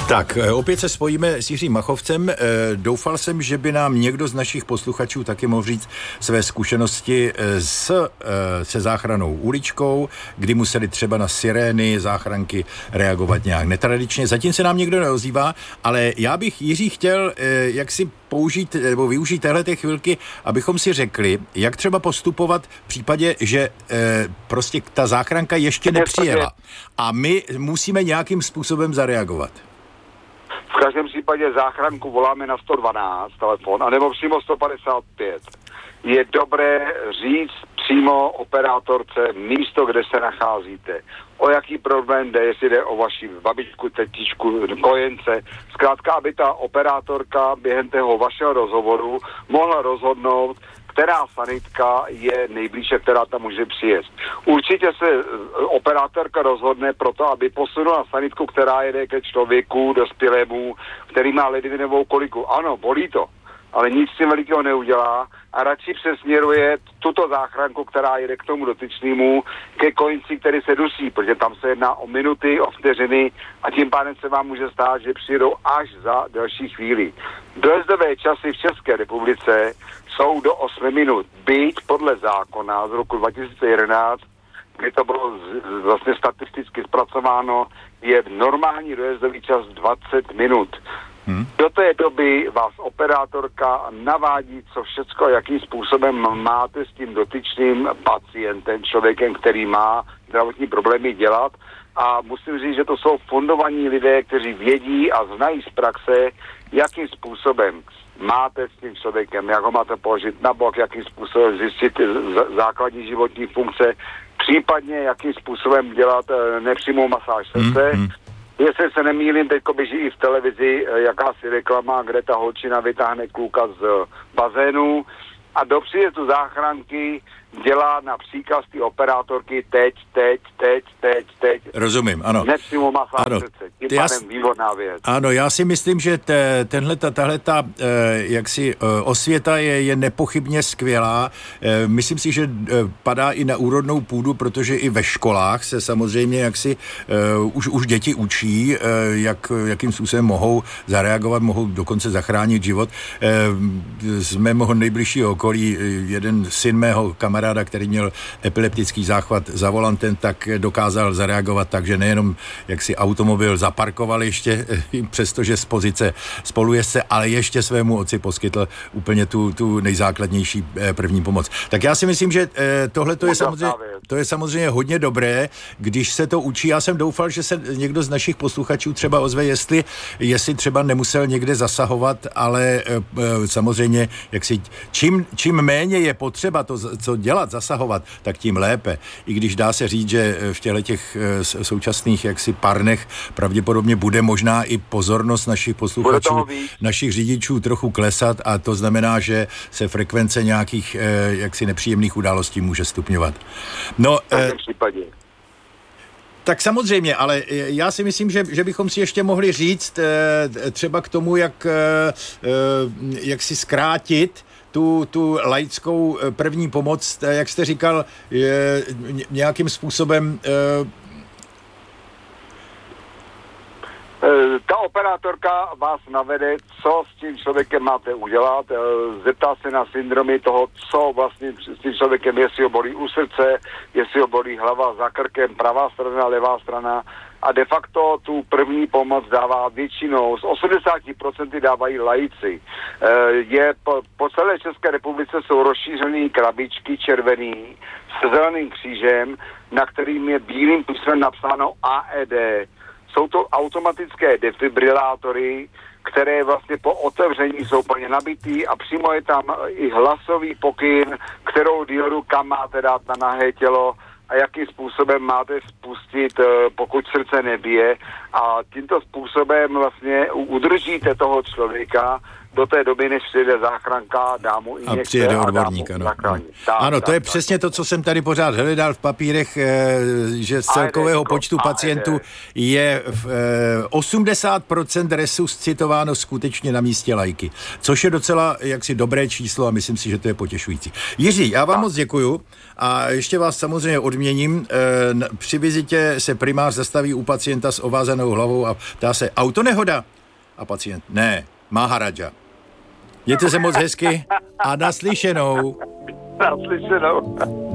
Tak, opět se spojíme s Jiřím Machovcem. Doufal jsem, že by nám někdo z našich posluchačů taky mohl říct své zkušenosti se záchrannou uličkou, kdy museli třeba na sirény, záchranky reagovat nějak netradičně. Zatím se nám někdo neozývá, ale já bych, Jiří, chtěl jaksi použít nebo využít téhleté chvilky, abychom si řekli, jak třeba postupovat v případě, že prostě ta záchranka ještě nepřijela a my musíme nějakým způsobem zareagovat. V každém případě záchranku voláme na 112 telefon, anebo přímo 155. Je dobré říct přímo operátorce místo, kde se nacházíte. O jaký problém jde, jestli jde o vaši babičku, tetičku, kojence. Zkrátka, aby ta operátorka během toho vašeho rozhovoru mohla rozhodnout, která sanitka je nejblíže, která tam může přijet. Určitě se operátorka rozhodne proto, aby posunula sanitku, která jede ke člověku, dospělému, který má ledvinovou koliku. Ano, bolí to, ale nic si velikého neudělá a radši přesměruje tuto záchranku, která jede k tomu dotyčnému, ke kojenci, který se dusí, protože tam se jedná o minuty, o vteřiny a tím pádem se vám může stát, že přijedou až za další chvíli. Dojezdové časy v České republice jsou do 8 minut. Byť podle zákona z roku 2011, kdy to bylo vlastně statisticky zpracováno, je normální dojezdový čas 20 minut. Do té doby vás operátorka navádí, co všecko, jakým způsobem máte s tím dotyčným pacientem, člověkem, který má zdravotní problémy dělat. A musím říct, že to jsou fundovaní lidé, kteří vědí a znají z praxe, jakým způsobem máte s tím člověkem, jak ho máte položit na bok, jakým způsobem zjistit základní životní funkce, případně jakým způsobem dělat nepřímou masáž srdce. Jestli se nemýlím, teďko běží i v televizi jakási reklama, kde ta holčina vytáhne kluka z bazénu a do příjezdu záchranky dělá na příkaz ty operátorky teď. Rozumím, ano. Nepřímo masáž srdce. Tím pádem výborná věc. Ano, já si myslím, že tahleta jaksi osvěta je nepochybně skvělá. Myslím si, že padá i na úrodnou půdu, protože i ve školách se samozřejmě jaksi už děti učí, jakým způsobem mohou zareagovat, mohou dokonce zachránit život. Z mého nejbližšího okolí jeden syn mého kamaráda, který měl epileptický záchvat za volantem, tak dokázal zareagovat tak, že nejenom jak si automobil zaparkoval ještě, přestože z pozice spolujezdce, ale ještě svému otci poskytl úplně tu nejzákladnější první pomoc. Tak já si myslím, že tohle to je samozřejmě hodně dobré, když se to učí. Já jsem doufal, že se někdo z našich posluchačů třeba ozve, jestli třeba nemusel někde zasahovat, ale samozřejmě, čím méně je potřeba to, co dělat, zasahovat, tak tím lépe. I když dá se říct, že v těch současných jaksi parnech pravděpodobně bude možná i pozornost našich posluchačů, našich řidičů trochu klesat a to znamená, že se frekvence nějakých jaksi nepříjemných událostí může stupňovat. No, tak samozřejmě, ale já si myslím, že bychom si ještě mohli říct třeba k tomu, jak si zkrátit tu laickou první pomoc, jak jste říkal, nějakým způsobem. Ta operátorka vás navede, co s tím člověkem máte udělat, zeptá se na syndromy toho, co vlastně s tím člověkem, jestli ho bolí u srdce, jestli ho bolí hlava za krkem, pravá strana, levá strana a de facto tu první pomoc dává většinou, z 80% dávají laici. Po celé České republice jsou rozšířené krabičky červený se zeleným křížem, na kterým je bílým písmem napsáno AED. Jsou to automatické defibrilátory, které vlastně po otevření jsou plně nabitý a přímo je tam i hlasový pokyn, kterou diodu kam máte dát na nahé tělo a jakým způsobem máte spustit, pokud srdce nebije. A tímto způsobem vlastně udržíte toho člověka do té doby, než přijde záchranka, dá mu injekce a přijede odborník, ano, to je přesně to, co jsem tady pořád hledal v papírech, že z celkového počtu pacientů je 80% resuscitováno skutečně na místě lajky, což je docela jaksi dobré číslo a myslím si, že to je potěšující. Jiří, já vám moc děkuju a ještě vás samozřejmě odměním. Při vizitě se primář zastaví u pacienta s ovázanou zamotanou hlavou a ptá se, autonehoda? A pacient, ne, Maharadža. Mějte se moc hezky a naslyšenou. Naslyšenou.